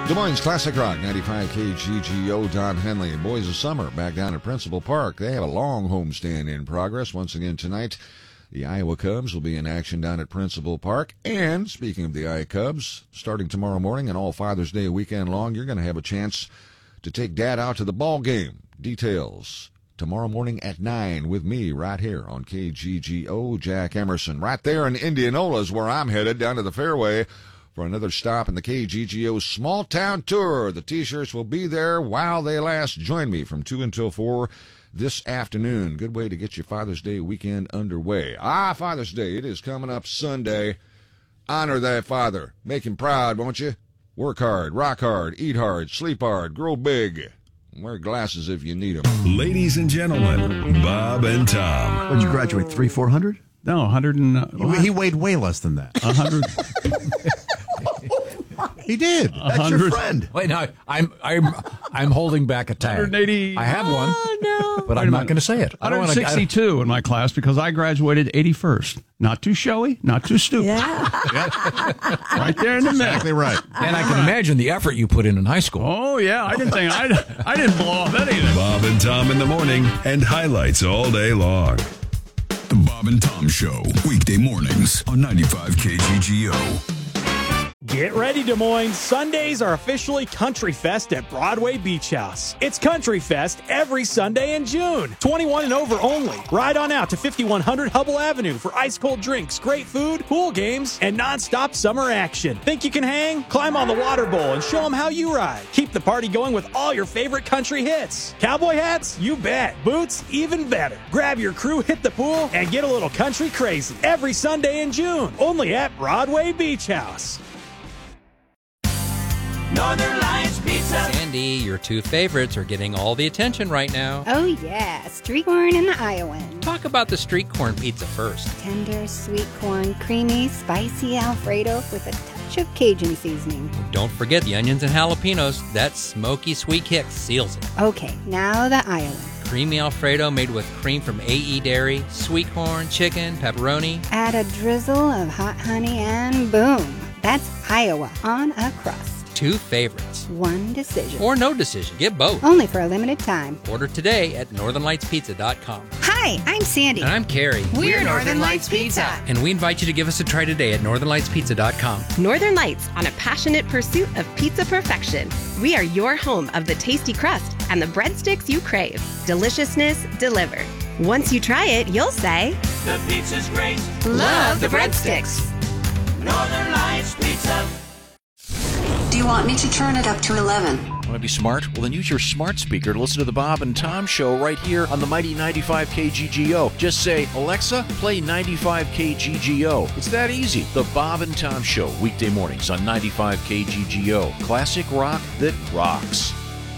Des Moines Classic Rock, 95 KGGO, Don Henley. Boys of Summer back down at Principal Park. They have a long homestand in progress. Once again tonight, the Iowa Cubs will be in action down at Principal Park. And speaking of the Iowa Cubs, starting tomorrow morning and all Father's Day weekend long, you're going to have a chance to take Dad out to the ball game. Details tomorrow morning at 9 with me right here on KGGO. Jack Emerson. Right there in Indianola is where I'm headed, down to the fairway for another stop in the KGGO Small Town Tour. The T-shirts will be there while they last. Join me from 2 until 4 this afternoon. Good way to get your Father's Day weekend underway. Father's Day. It is coming up Sunday. Honor that father. Make him proud, won't you? Work hard, rock hard, eat hard, sleep hard, grow big. Wear glasses if you need them. Ladies and gentlemen, Bob and Tom. What did you graduate, 400? No, 100 and... He weighed way less than that. 100... He did. That's your friend. Wait, no, I'm holding back a tag. 180. I have one, no. but I'm not going to say it. 162 in my class because I graduated 81st. Not too showy, not too stupid. Yeah. Right there in the middle. Exactly right. And I can imagine the effort you put in high school. Oh, yeah. I didn't think I didn't blow off anything. Bob and Tom in the morning and highlights all day long. The Bob and Tom Show, weekday mornings on 95 KGGO. Get ready, Des Moines. Sundays are officially Country Fest at Broadway Beach House. It's Country Fest every Sunday in June. 21 and over only. Ride on out to 5100 Hubble Avenue for ice-cold drinks, great food, pool games, and non-stop summer action. Think you can hang? Climb on the water bowl and show them how you ride. Keep the party going with all your favorite country hits. Cowboy hats? You bet. Boots? Even better. Grab your crew, hit the pool, and get a little country crazy. Every Sunday in June. Only at Broadway Beach House. Northern Lights Pizza. Sandy, your two favorites are getting all the attention right now. Oh, yeah. Street corn and the Iowan. Talk about the street corn pizza first. Tender, sweet corn, creamy, spicy Alfredo with a touch of Cajun seasoning. Don't forget the onions and jalapenos. That smoky sweet kick seals it. Okay, now the Iowan. Creamy Alfredo made with cream from AE Dairy, sweet corn, chicken, pepperoni. Add a drizzle of hot honey and boom. That's Iowa on a crust. Two favorites. One decision. Or no decision. Get both. Only for a limited time. Order today at northernlightspizza.com. Hi, I'm Sandy. And I'm Carrie. We're Northern Lights Pizza. And we invite you to give us a try today at northernlightspizza.com. Northern Lights, on a passionate pursuit of pizza perfection. We are your home of the tasty crust and the breadsticks you crave. Deliciousness delivered. Once you try it, you'll say, the pizza's great. Love the breadsticks. Northern Lights Pizza. Do you want me to turn it up to 11? Want to be smart? Well, then use your smart speaker to listen to the Bob and Tom Show right here on the mighty 95 KGGO. Just say, Alexa, play 95 KGGO. It's that easy. The Bob and Tom Show, weekday mornings on 95 KGGO. Classic rock that rocks.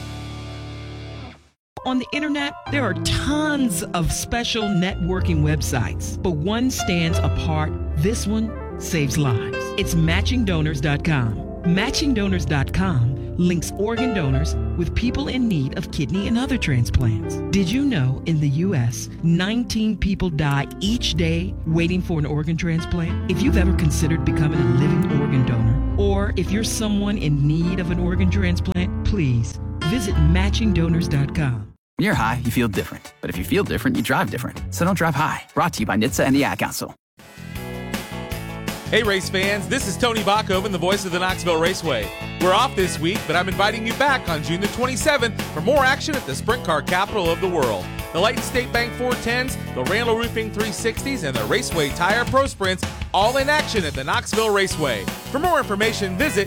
On the internet, there are tons of special networking websites, but one stands apart. This one saves lives. It's matchingdonors.com. Matchingdonors.com links organ donors with people in need of kidney and other transplants. Did you know in the U.S., 19 people die each day waiting for an organ transplant? If you've ever considered becoming a living organ donor, or if you're someone in need of an organ transplant, please visit matchingdonors.com. When you're high, you feel different. But if you feel different, you drive different. So don't drive high. Brought to you by NHTSA and the Ad Council. Hey race fans, this is Tony Bachhoven, the voice of the Knoxville Raceway. We're off this week, but I'm inviting you back on June the 27th for more action at the sprint car capital of the world. The Lighton State Bank 410s, the Randall Roofing 360s, and the Raceway Tire Pro Sprints, all in action at the Knoxville Raceway. For more information, visit